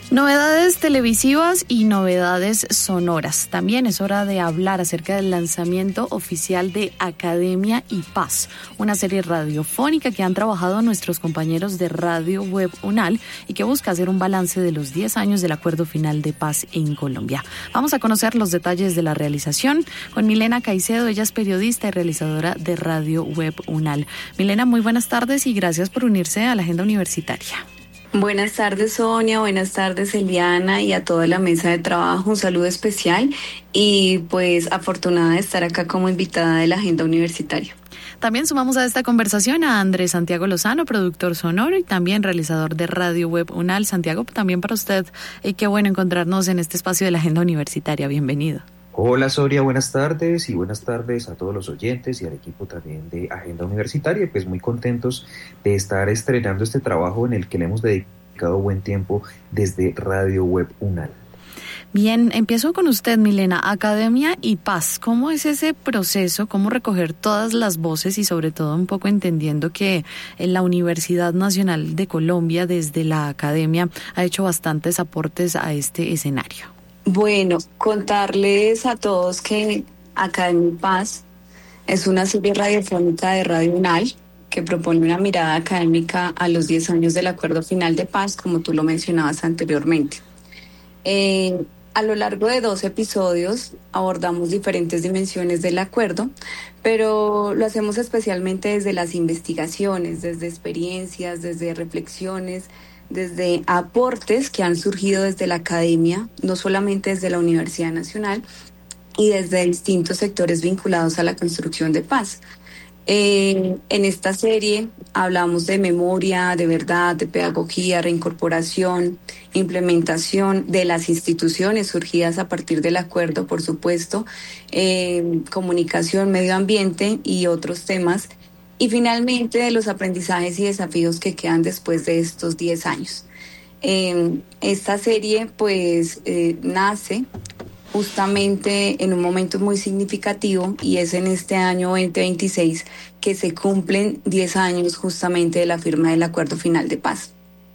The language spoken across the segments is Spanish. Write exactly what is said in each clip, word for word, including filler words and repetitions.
Novedades televisivas y novedades sonoras. También es hora de hablar acerca del lanzamiento oficial de Academia y Paz, una serie radiofónica que han trabajado nuestros compañeros de Radio Web UNAL y que busca hacer un balance de los diez años del Acuerdo Final de Paz en Colombia. Vamos a conocer los detalles de la realización con Milena Caicedo. Ella es periodista y realizadora de Radio Web UNAL. Milena, muy buenas tardes y gracias por unirse a la agenda universitaria. Buenas tardes, Sonia, buenas tardes, Eliana, y a toda la mesa de trabajo, un saludo especial y pues afortunada de estar acá como invitada de la agenda universitaria. También sumamos a esta conversación a Andrés Santiago Lozano, productor sonoro y también realizador de Radio Web UNAL. Santiago, también para usted, y qué bueno encontrarnos en este espacio de la agenda universitaria. Bienvenido. Hola Soria, buenas tardes y buenas tardes a todos los oyentes y al equipo también de Agenda Universitaria, pues muy contentos de estar estrenando este trabajo en el que le hemos dedicado buen tiempo desde Radio Web UNAL. Bien, empiezo con usted, Milena. Academia y Paz, ¿cómo es ese proceso? ¿Cómo recoger todas las voces y sobre todo un poco entendiendo que la Universidad Nacional de Colombia desde la Academia ha hecho bastantes aportes a este escenario? Bueno, contarles a todos que Academia y Paz es una serie radiofónica de Radio UNAL que propone una mirada académica a los diez años del Acuerdo Final de Paz, como tú lo mencionabas anteriormente. Eh, a lo largo de dos episodios abordamos diferentes dimensiones del acuerdo, pero lo hacemos especialmente desde las investigaciones, desde experiencias, desde reflexiones, desde aportes que han surgido desde la academia, no solamente desde la Universidad Nacional, y desde distintos sectores vinculados a la construcción de paz. Eh, en esta serie hablamos de memoria, de verdad, de pedagogía, reincorporación, implementación de las instituciones surgidas a partir del acuerdo, por supuesto, eh, comunicación, medio ambiente y otros temas. Y finalmente de los aprendizajes y desafíos que quedan después de estos diez años. Eh, esta serie pues eh, nace justamente en un momento muy significativo y es en este año veinte veintiséis que se cumplen diez años justamente de la firma del Acuerdo Final de Paz.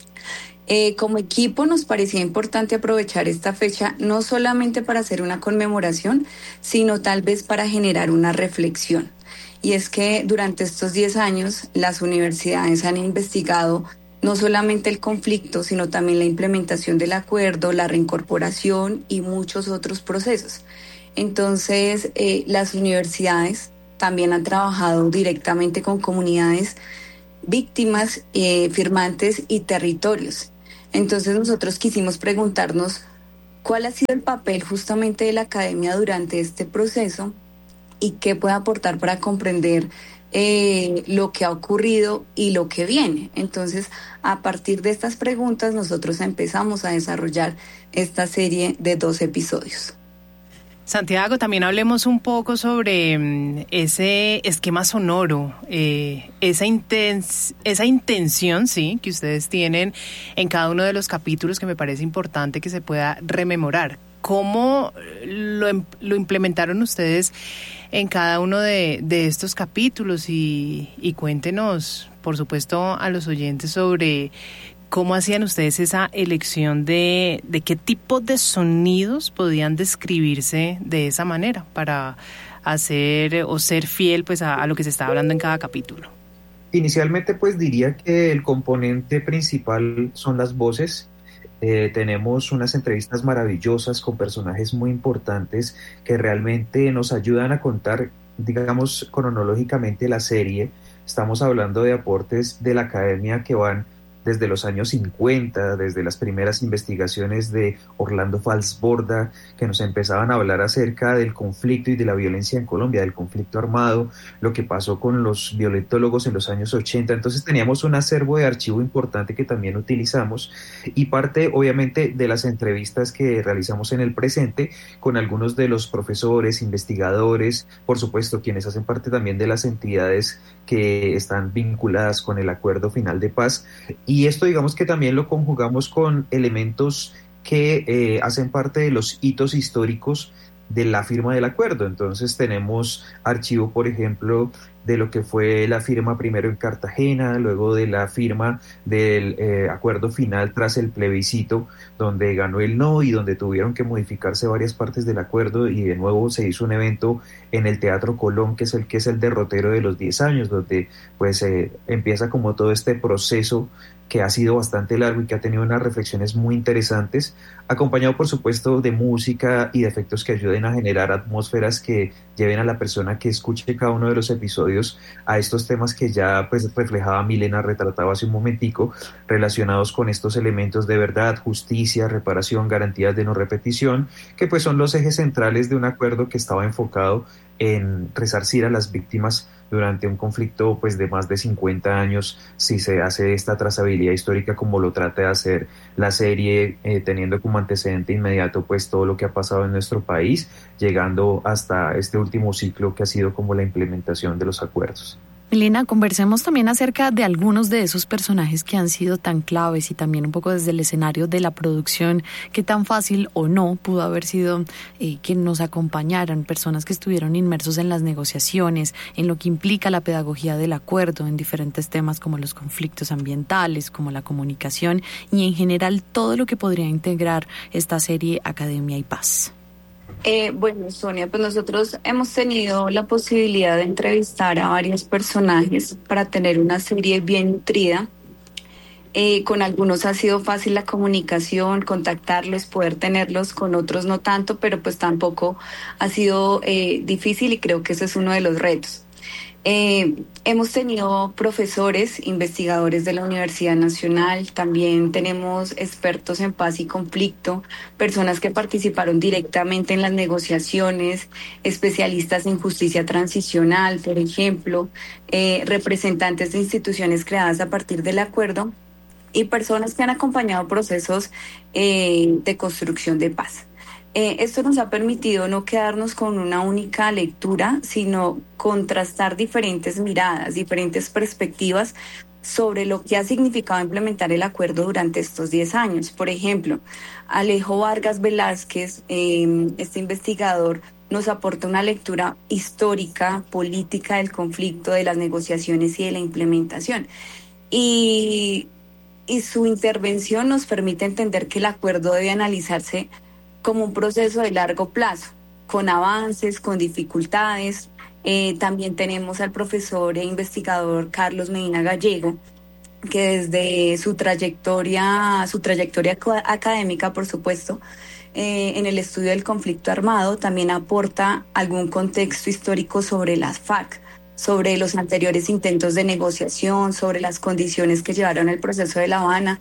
Eh, como equipo nos parecía importante aprovechar esta fecha no solamente para hacer una conmemoración, sino tal vez para generar una reflexión. Y es que durante estos diez años las universidades han investigado no solamente el conflicto, sino también la implementación del acuerdo, la reincorporación y muchos otros procesos. Entonces, eh, las universidades también han trabajado directamente con comunidades víctimas, eh, firmantes y territorios. Entonces, nosotros quisimos preguntarnos cuál ha sido el papel justamente de la academia durante este proceso y qué puede aportar para comprender eh, lo que ha ocurrido y lo que viene. Entonces, a partir de estas preguntas, nosotros empezamos a desarrollar esta serie de dos episodios. Santiago, también hablemos un poco sobre um, ese esquema sonoro, eh, esa, intens- esa intención, sí, que ustedes tienen en cada uno de los capítulos, que me parece importante que se pueda rememorar. ¿Cómo lo, lo implementaron ustedes en cada uno de, de estos capítulos? Y, y cuéntenos, por supuesto, a los oyentes sobre cómo hacían ustedes esa elección de, de qué tipo de sonidos podían describirse de esa manera para hacer o ser fiel pues a, a lo que se está hablando en cada capítulo. Inicialmente pues diría que el componente principal son las voces. Eh, tenemos unas entrevistas maravillosas con personajes muy importantes que realmente nos ayudan a contar, digamos, cronológicamente la serie. Estamos hablando de aportes de la academia que van desde los años cincuenta, desde las primeras investigaciones de Orlando Falsborda, que nos empezaban a hablar acerca del conflicto y de la violencia en Colombia, del conflicto armado, lo que pasó con los violentólogos en los años ochenta. Entonces teníamos un acervo de archivo importante que también utilizamos y parte obviamente de las entrevistas que realizamos en el presente con algunos de los profesores, investigadores, por supuesto quienes hacen parte también de las entidades que están vinculadas con el Acuerdo Final de Paz. Y esto digamos que también lo conjugamos con elementos que eh, hacen parte de los hitos históricos de la firma del acuerdo. Entonces tenemos archivo, por ejemplo, de lo que fue la firma primero en Cartagena, luego de la firma del eh, acuerdo final tras el plebiscito, donde ganó el no y donde tuvieron que modificarse varias partes del acuerdo, y de nuevo se hizo un evento en el Teatro Colón, que es el que es el derrotero de los diez años, donde pues eh, empieza como todo este proceso que ha sido bastante largo y que ha tenido unas reflexiones muy interesantes, acompañado por supuesto de música y de efectos que ayuden a generar atmósferas que lleven a la persona que escuche cada uno de los episodios a estos temas que ya pues reflejaba Milena, retrataba hace un momentico, relacionados con estos elementos de verdad, justicia, reparación, garantías de no repetición, que pues son los ejes centrales de un acuerdo que estaba enfocado en resarcir a las víctimas durante un conflicto pues de más de cincuenta años, si se hace esta trazabilidad histórica como lo trata de hacer la serie, eh, teniendo como antecedente inmediato pues todo lo que ha pasado en nuestro país, llegando hasta este último ciclo que ha sido como la implementación de los acuerdos. Milena, conversemos también acerca de algunos de esos personajes que han sido tan claves y también un poco desde el escenario de la producción, qué tan fácil o no pudo haber sido eh, que nos acompañaran, personas que estuvieron inmersos en las negociaciones, en lo que implica la pedagogía del acuerdo, en diferentes temas como los conflictos ambientales, como la comunicación y en general todo lo que podría integrar esta serie Academia y Paz. Eh, bueno, Sonia, pues nosotros hemos tenido la posibilidad de entrevistar a varios personajes para tener una serie bien nutrida. Eh, con algunos ha sido fácil la comunicación, contactarlos, poder tenerlos, con otros no tanto, pero pues tampoco ha sido eh, difícil y creo que ese es uno de los retos. Eh, hemos tenido profesores, investigadores de la Universidad Nacional, también tenemos expertos en paz y conflicto, personas que participaron directamente en las negociaciones, especialistas en justicia transicional, por ejemplo, eh, representantes de instituciones creadas a partir del acuerdo y personas que han acompañado procesos eh, de construcción de paz. Eh, esto nos ha permitido no quedarnos con una única lectura, sino contrastar diferentes miradas, diferentes perspectivas sobre lo que ha significado implementar el acuerdo durante estos diez años. Por ejemplo, Alejo Vargas Velázquez, eh, este investigador, nos aporta una lectura histórica, política del conflicto, de las negociaciones y de la implementación. Y, y su intervención nos permite entender que el acuerdo debe analizarse como un proceso de largo plazo, con avances, con dificultades. Eh, también tenemos al profesor e investigador Carlos Medina Gallego, que desde su trayectoria, su trayectoria académica, por supuesto, eh, en el estudio del conflicto armado, también aporta algún contexto histórico sobre las FARC, sobre los anteriores intentos de negociación, sobre las condiciones que llevaron al proceso de La Habana.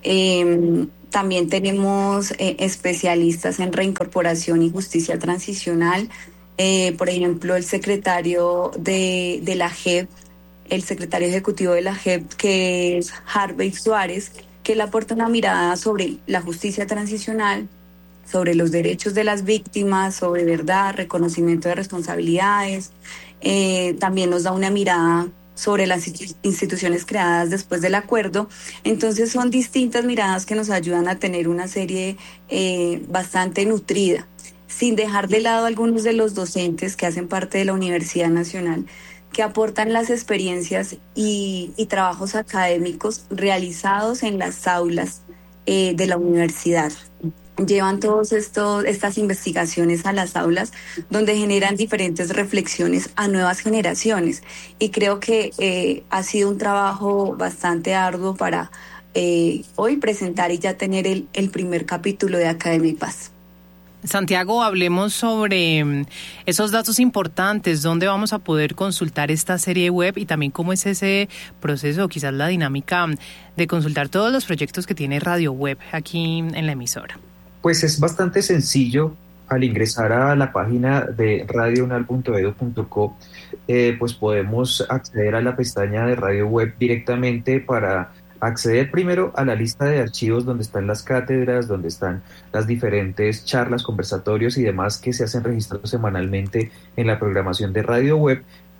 Eh, También tenemos eh, especialistas en reincorporación y justicia transicional, eh, por ejemplo, el secretario de, de la J E P, el secretario ejecutivo de la J E P, que es Harvey Suárez, que le aporta una mirada sobre la justicia transicional, sobre los derechos de las víctimas, sobre verdad, reconocimiento de responsabilidades. Eh, también nos da una mirada sobre las instituciones creadas después del acuerdo. Entonces son distintas miradas que nos ayudan a tener una serie eh, bastante nutrida, sin dejar de lado algunos de los docentes que hacen parte de la Universidad Nacional, que aportan las experiencias y, y trabajos académicos realizados en las aulas eh, de la universidad. Llevan todas estas investigaciones a las aulas, donde generan diferentes reflexiones a nuevas generaciones, y creo que eh, ha sido un trabajo bastante arduo para eh, hoy presentar y ya tener el, el primer capítulo de Academia y Paz. Santiago, hablemos sobre esos datos importantes, dónde vamos a poder consultar esta serie web y también cómo es ese proceso, quizás la dinámica de consultar todos los proyectos que tiene Radio Web aquí en la emisora. Pues es bastante sencillo. Al ingresar a la página de radio unal punto edu punto co, eh, pues podemos acceder a la pestaña de Radio Web directamente para acceder primero a la lista de archivos donde están las cátedras, donde están las diferentes charlas, conversatorios y demás que se hacen registros semanalmente en la programación de Radio Web,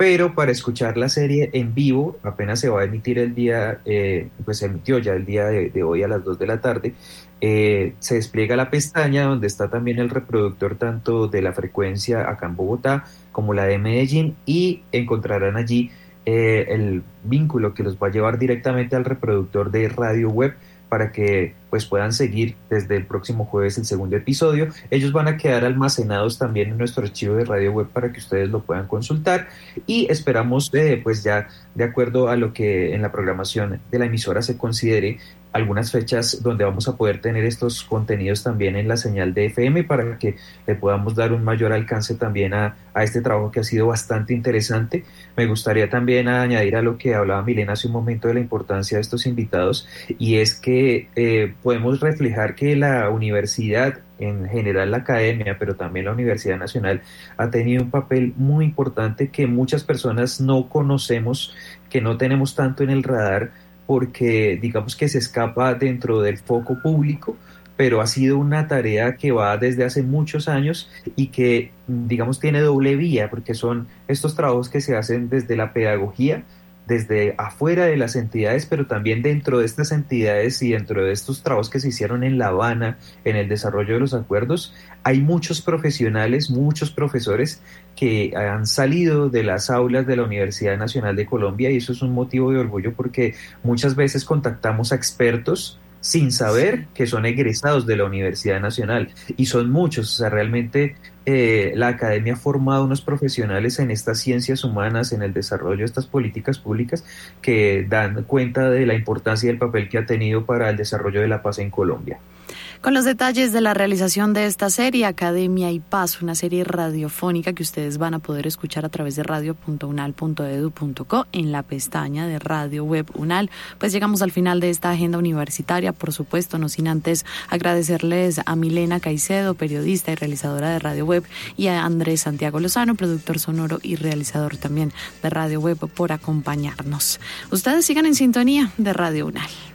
pero para escuchar la serie en vivo, apenas se va a emitir el día, eh, pues se emitió ya el día de, de hoy a las dos de la tarde, eh, se despliega la pestaña donde está también el reproductor tanto de la frecuencia acá en Bogotá como la de Medellín, y encontrarán allí eh, el vínculo que los va a llevar directamente al reproductor de Radio Web para que pues puedan seguir desde el próximo jueves el segundo episodio. Ellos van a quedar almacenados también en nuestro archivo de Radio Web para que ustedes lo puedan consultar, y esperamos eh, pues ya de acuerdo a lo que en la programación de la emisora se considere, algunas fechas donde vamos a poder tener estos contenidos también en la señal de F M para que le podamos dar un mayor alcance también a, a este trabajo que ha sido bastante interesante. Me gustaría también añadir a lo que hablaba Milena hace un momento de la importancia de estos invitados, y es que eh, podemos reflejar que la universidad, en general la academia, pero también la Universidad Nacional, ha tenido un papel muy importante que muchas personas no conocemos, que no tenemos tanto en el radar, porque digamos que se escapa dentro del foco público, pero ha sido una tarea que va desde hace muchos años y que digamos tiene doble vía, porque son estos trabajos que se hacen desde la pedagogía, desde afuera de las entidades, pero también dentro de estas entidades y dentro de estos trabajos que se hicieron en La Habana, en el desarrollo de los acuerdos, hay muchos profesionales, muchos profesores que han salido de las aulas de la Universidad Nacional de Colombia, y eso es un motivo de orgullo porque muchas veces contactamos a expertos sin saber que son egresados de la Universidad Nacional, y son muchos. O sea, realmente eh, la academia ha formado unos profesionales en estas ciencias humanas, en el desarrollo de estas políticas públicas, que dan cuenta de la importancia y el papel que ha tenido para el desarrollo de la paz en Colombia. Con los detalles de la realización de esta serie, Academia y Paz, una serie radiofónica que ustedes van a poder escuchar a través de radio punto unal punto edu punto co en la pestaña de Radio Web Unal, pues llegamos al final de esta agenda universitaria, por supuesto, no sin antes agradecerles a Milena Caicedo, periodista y realizadora de Radio Web, y a Andrés Santiago Lozano, productor sonoro y realizador también de Radio Web, por acompañarnos. Ustedes sigan en sintonía de Radio Unal.